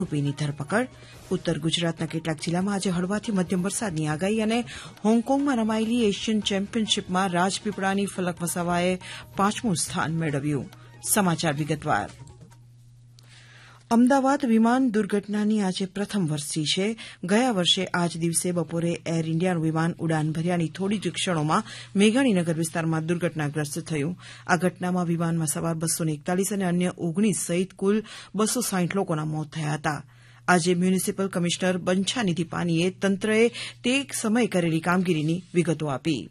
રૂપિયાની ધરપકડ. ઉત્તર ગુજરાતના કેટલાક જિલ્લામાં આજે હળવાથી મધ્યમ વરસાદની આગાહી અને હોંગકોંગમાં રમાયેલી એશિયન ચેમ્પિયનશીપમાં રાજપીપળાની ફલક વસાવાએ 5મું સ્થાન મેળવ્યું. સમાચાર વિગતવાર. અમદાવાદ વિમાન દુર્ઘટનાની આજે પ્રથમ વર્ષી છે. ગયા વર્ષે આ જ દિવસે બપોરે એર ઇન્ડિયાનું વિમાન ઉડાન ભર્યાની થોડી જ ક્ષણોમાં મેઘાણીનગર વિસ્તારમાં દુર્ઘટનાગ્રસ્ત થયું. આ ઘટનામાં વિમાનમાં સવાર 241 અને અન્ય 19 સહિત કુલ 260 લોકોના મોત થયા હતા. આજે મ્યુનિસિપલ કમિશનર બંછાનિધિ પાનીએ તંત્રએ તે સમયે કરેલી કામગીરીની વિગતો આપી.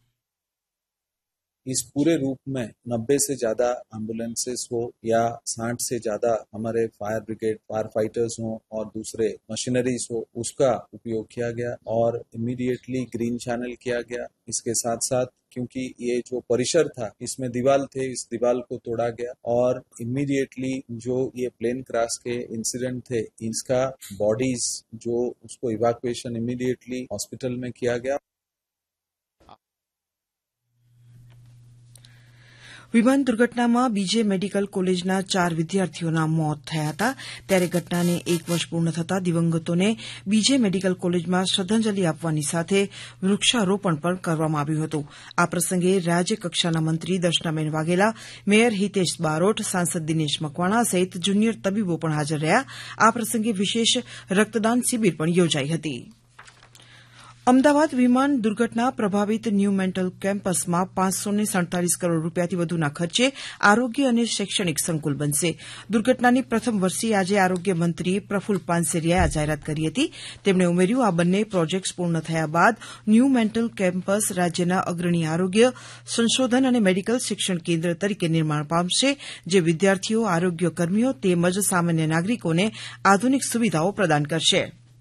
इस पूरे रूप में 90 से ज्यादा एम्बुलेंसेस हो या 60 से ज्यादा हमारे फायर ब्रिगेड फायर फाइटर्स हो और दूसरे मशीनरीज हो, उसका उपयोग किया गया और इमीडिएटली ग्रीन चैनल किया गया. इसके साथ साथ क्योंकि ये जो परिसर था इसमें दीवार थे, इस दीवार को तोड़ा गया और इमीडिएटली जो ये प्लेन क्रैश के इंसिडेंट थे इसका बॉडीज जो उसको इवैक्यूएशन इमीडिएटली हॉस्पिटल में किया गया. વિમાન દુર્ઘટનામાં બીજે મેડિકલ કોલેજના 4 વિદ્યાર્થીઓના મોત થયા હતા. ત્યારે ઘટનાને 1 વર્ષ પૂર્ણ થતાં દિવંગતોને બીજે મેડિકલ કોલેજમાં શ્રદ્ધાંજલિ આપવાની સાથે વૃક્ષારોપણ પણ કરવામાં આવ્યું હતું. આ પ્રસંગે રાજ્યકક્ષાના મંત્રી દર્શનાબેન વાઘેલા, મેયર હિતેશ બારોટ, સાંસદ દિનેશ મકવાણા સહિત જુનિયર તબીબો પણ હાજર રહ્યા. આ પ્રસંગે વિશેષ રક્તદાન શિબિર પણ યોજાઈ હતી. અમદાવાદ વિમાન દુર્ઘટના પ્રભાવિત ન્યૂ મેન્ટલ કેમ્પસમાં 547 કરોડ રૂપિયાથી વધુના ખર્ચે આરોગ્ય અને શૈક્ષણિક સંકુલ બનશે. દુર્ઘટનાની પ્રથમ વર્ષી આજે આરોગ્ય મંત્રી પ્રફુલ્લ પાનસેરિયાએ આ જાહેરાત કરી હતી. તેમણે ઉમેર્યું, આ બંને પ્રોજેક્ટ્સ પૂર્ણ થયા બાદ ન્યૂ મેન્ટલ કેમ્પસ રાજ્યના અગ્રણી આરોગ્ય, સંશોધન અને મેડિકલ શિક્ષણ કેન્દ્ર તરીકે નિર્માણ પામશે, જે વિદ્યાર્થીઓ, આરોગ્ય કર્મીઓ તેમજ સામાન્ય નાગરિકોને આધુનિક સુવિધાઓ પ્રદાન કરશે.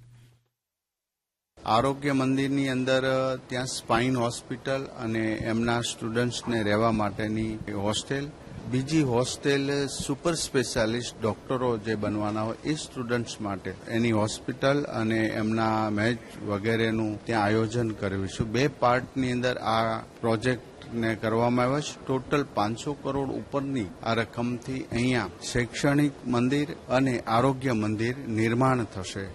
આરોગ્ય મંદિરની અંદર ત્યાં સ્પાઇન હોસ્પિટલ અને એમના સ્ટુડન્ટ્સને રહેવા માટેની હોસ્ટેલ, બીજી હોસ્ટેલ સુપર સ્પેશિયાલિસ્ટ ડોક્ટરો જે બનવાના હોય એ સ્ટુડન્ટ્સ માટે એની હોસ્પિટલ અને એમના મેચ વગેરેનું ત્યાં આયોજન કર્યું છે. 2 પાર્ટની અંદર આ પ્રોજેક્ટ ને કરવામાં આવ્યો છે. ટોટલ 500 કરોડ ઉપરની આ રકમથી અહીંયા શૈક્ષણિક મંદિર અને આરોગ્ય મંદિર નિર્માણ થશે.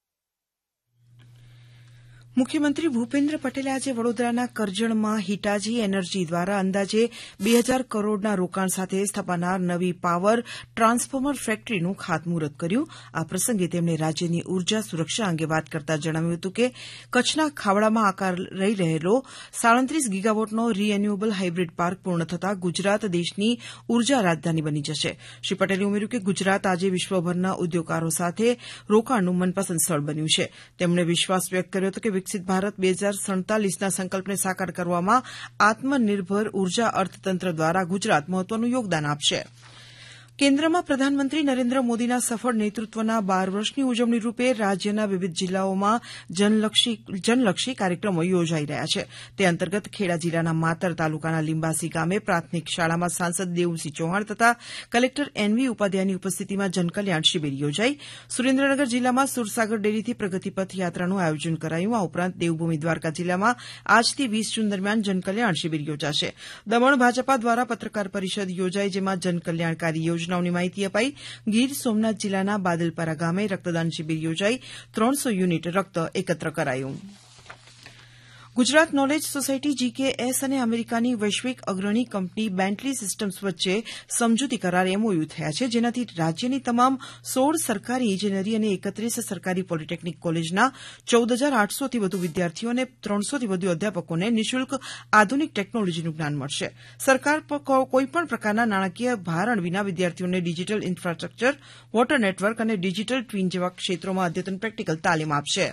મુખ્યમંત્રી ભૂપેન્દ્ર પટેલે આજે વડોદરાના કરજણમાં હિટાજી એનર્જી દ્વારા અંદાજે 2000 કરોડના રોકાણ સાથે સ્થાપનાર નવી પાવર ટ્રાન્સફોર્મર ફેક્ટરીનું ખાતમુહૂર્ત કર્યું. આ પ્રસંગે તેમણે રાજ્યની ઉર્જા સુરક્ષા અંગે વાત કરતા જણાવ્યું હતું કે કચ્છના ખાવડામાં આકાર લઈ રહેલો 37 ગીગાવોટનો રિન્યુએબલ હાઇબ્રિડ પાર્ક પૂર્ણ થતાં ગુજરાત દેશની ઉર્જા રાજધાની બની જશે. શ્રી પટેલે ઉમેર્યું કે ગુજરાત આજે વિશ્વભરના ઉદ્યોગકારો સાથે રોકાણનું મનપસંદ સ્થળ બન્યું છે. તેમણે વિશ્વાસ વ્યક્ત કર્યો હતો કે વિકસિત ભારત 2047ના સંકલ્પને સાકાર કરવામાં આત્મનિર્ભર ઉર્જા અર્થતંત્ર દ્વારા ગુજરાત મહત્વનું યોગદાન આપશે. કેન્દ્રમાં પ્રધાનમંત્રી નરેન્દ્ર મોદીના સફળ નેતૃત્વના 12 વર્ષની ઉજવણી રૂપે રાજ્યના વિવિધ જિલ્લાઓમાં જનલક્ષી કાર્યક્રમો યોજાઈ રહ્યા છે. તે અંતર્ગત ખેડા જિલ્લાના માતર તાલુકાના લીંબાસી ગામે પ્રાથમિક શાળામાં સાંસદ દેવુસિંહ ચૌહાણ તથા કલેક્ટર એનવી ઉપાધ્યાયની ઉપસ્થિતિમાં જનકલ્યાણ શિબિર યોજાઈ. સુરેન્દ્રનગર જિલ્લામાં સુરસાગર ડેરીથી પ્રગતિપથ યાત્રાનું આયોજન કરાયું. આ ઉપરાંત દેવભૂમિ દ્વારકા જિલ્લામાં આજથી 20 જૂન દરમિયાન જનકલ્યાણ શિબિર યોજાશે. દમણ ભાજપા દ્વારા પત્રકાર પરિષદ યોજાઈ, જેમાં જનકલ્યાણકારી યોજનાઓની માહિતી અપાઈ. ગીર સોમનાથ જિલ્લાના બાદલપરા ગામે રક્તદાન શિબિર યોજાઈ 300 યુનિટ રક્ત એકત્ર કરાયું. ગુજરાત નોલેજ સોસાયટી GKS અને અમેરિકાની વૈશ્વિક અગ્રણી કંપની બેન્ટલી સિસ્ટમ્સ વચ્ચે સમજૂતી કરાર MOU થયા છે, જેનાથી રાજ્યની તમામ 16 સરકારી ઇજનેરી અને 31 સરકારી પોલિટેકનિક કોલેજના 14,800થી વધુ વિદ્યાર્થીઓ અને 300થી વધુ અધ્યાપકોને નિઃશુલ્ક આધુનિક ટેકનોલોજીનું જ્ઞાન મળશે. સરકાર કોઈપણ પ્રકારના નાણાકીય ભારણ વિના વિદ્યાર્થીઓને ડિજીટલ ઇન્ફ્રાસ્ટ્રક્ચર, વોટર નેટવર્ક અને ડિજીટલ ટ્વીન જેવા ક્ષેત્રોમાં અદ્યતન પ્રેક્ટિકલ તાલીમ આપશે.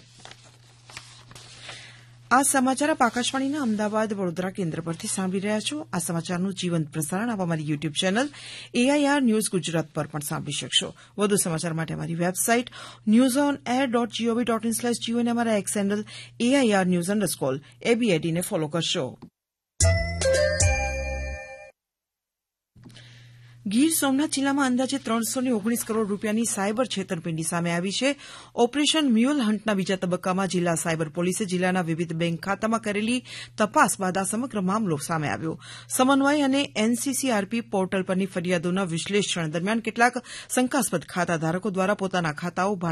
આ સમાચાર આપ આકાશવાણીના અમદાવાદ વડોદરા કેન્દ્ર પરથી સાંભળી રહ્યા છો. આ સમાચારનું જીવંત પ્રસારણ આપ અમારી YouTube channel AIR news Gujarat પર પણ સાંભળી શકશો. વધુ સમાચાર માટે અમારી વેબસાઇટ newsonair.gov.in/geo અને અમારા એક્સ હેન્ડલ AIR_news_ABID ને ફોલો કરશો. ગીર સોમનાથ જિલ્લામાં અંદાજે 319 કરોડ રૂપિયાની સાયબર છેતરપિંડી સામે આવી છે. ઓપરેશન મ્યુલ હન્ટના બીજા તબક્કામાં જિલ્લા સાયબર પોલીસે જિલ્લાના વિવિધ બેંક ખાતામાં કરેલી તપાસ બાદ આ સમગ્ર મામલો સામે આવ્યો. સમન્વય અને એનસીસીઆરપી પોર્ટલ પરની ફરિયાદોના વિશ્લેષણ દરમિયાન કેટલાક શંકાસ્પદ ખાતાધારકો દ્વારા પોતાના ખાતાઓ